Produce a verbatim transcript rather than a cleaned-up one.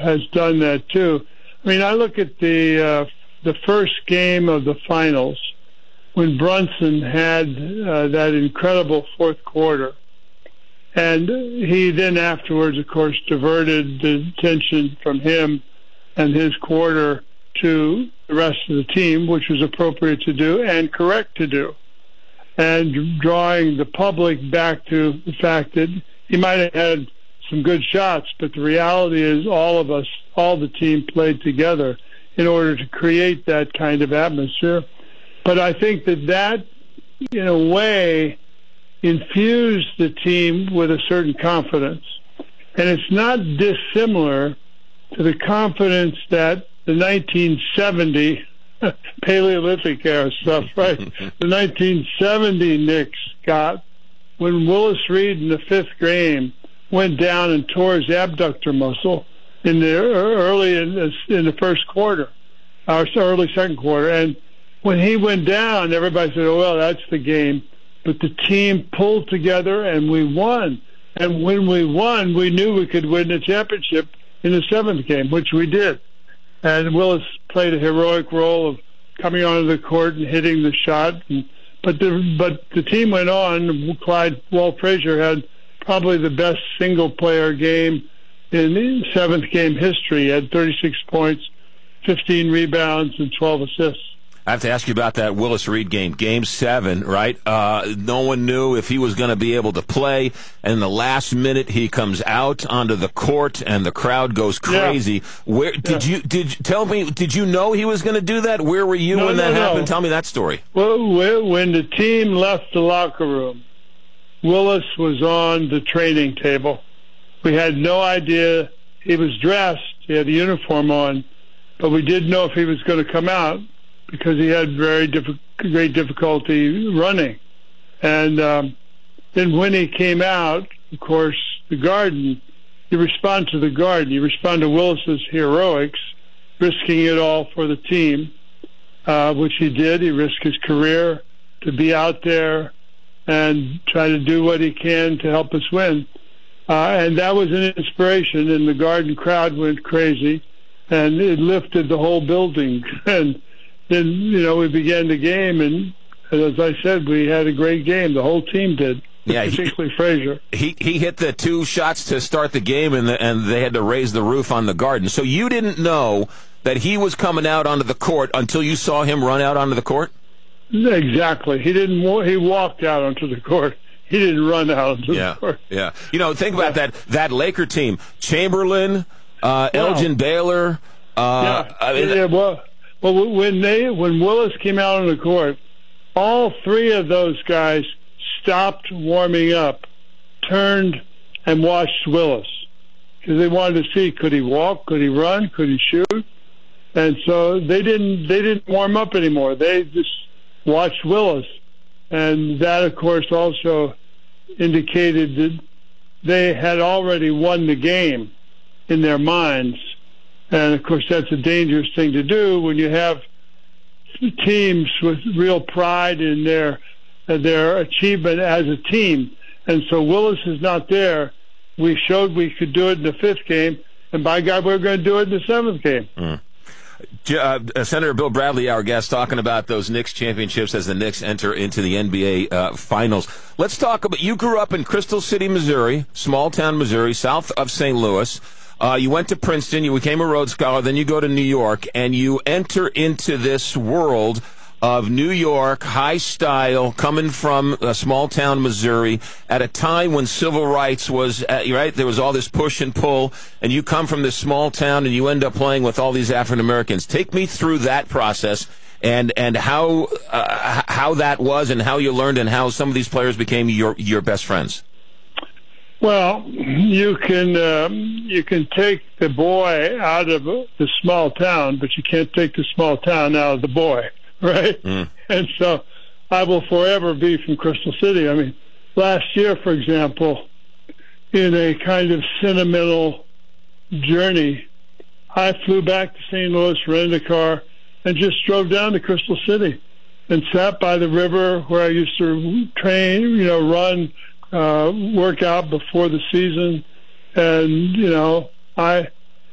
has done that too. I mean, I look at the uh, the first game of the finals when Brunson had uh, that incredible fourth quarter. And he then afterwards, of course, diverted the attention from him and his quarter to the rest of the team, which was appropriate to do and correct to do. And drawing the public back to the fact that he might have had some good shots, but the reality is all of us, all the team played together in order to create that kind of atmosphere. But I think that that, in a way, infused the team with a certain confidence. And it's not dissimilar to the confidence that the nineteen seventy Paleolithic era stuff, right? The nineteen seventy Knicks got when Willis Reed in the fifth game went down and tore his abductor muscle in the early in the, in the first quarter, or early second quarter. And when he went down, everybody said, oh, well, that's the game. But the team pulled together and we won. And when we won, we knew we could win the championship in the seventh game, which we did. And Willis played a heroic role of coming onto the court and hitting the shot. And, but the but the team went on. Clyde Walt Frazier had probably the best single-player game in seventh game history. He had thirty-six points, fifteen rebounds, and twelve assists. I have to ask you about that Willis Reed game, Game seven, right? Uh, no one knew if he was going to be able to play, and in the last minute he comes out onto the court, and the crowd goes crazy. Yeah. Where did yeah. you did tell me? Did you know he was going to do that? Where were you no, when that no, happened? No. Tell me that story. Well, when the team left the locker room, Willis was on the training table. We had no idea. He was dressed. He had a uniform on, but we didn't know if he was going to come out, because he had very diff- great difficulty running. And um, then when he came out, of course, the Garden, you respond to the Garden. You respond to Willis's heroics, risking it all for the team, uh, which he did. He risked his career to be out there and try to do what he can to help us win. Uh, and that was an inspiration, and the Garden crowd went crazy, and it lifted the whole building. And then, you know, we began the game, and as I said, we had a great game. The whole team did, yeah, particularly he, Frazier. He he hit the two shots to start the game, and the, and they had to raise the roof on the Garden. So you didn't know that he was coming out onto the court until you saw him run out onto the court? Exactly. He didn't. He walked out onto the court. He didn't run out onto yeah, the court. Yeah. You know, think about yeah. that that Laker team: Chamberlain, uh, wow. Elgin Baylor. Uh, yeah. I mean, yeah. Well. Well, when they when Willis came out on the court, all three of those guys stopped warming up, turned, and watched Willis, because they wanted to see, could he walk, could he run, could he shoot, and so they didn't they didn't warm up anymore. They just watched Willis, and that, of course, also indicated that they had already won the game in their minds. And, of course, that's a dangerous thing to do when you have teams with real pride in their their achievement as a team. And so Willis is not there. We showed we could do it in the fifth game, and by God, we're going to do it in the seventh game. Mm. Uh, Senator Bill Bradley, our guest, talking about those Knicks championships as the Knicks enter into the N B A uh, Finals. Let's talk about, you grew up in Crystal City, Missouri, small town Missouri, south of Saint Louis. Uh, you went to Princeton, you became a Rhodes Scholar, then you go to New York, and you enter into this world of New York, high style, coming from a small town Missouri, at a time when civil rights was, uh, right, there was all this push and pull, and you come from this small town, and you end up playing with all these African Americans. Take me through that process, and and how uh, how that was, and how you learned, and how some of these players became your your best friends. Well, you can um, you can take the boy out of the small town, but you can't take the small town out of the boy, right? Mm. And so I will forever be from Crystal City. I mean, last year, for example, in a kind of sentimental journey, I flew back to Saint Louis, rented a car, and just drove down to Crystal City and sat by the river where I used to train, you know, run, Uh, work out before the season, and you know, I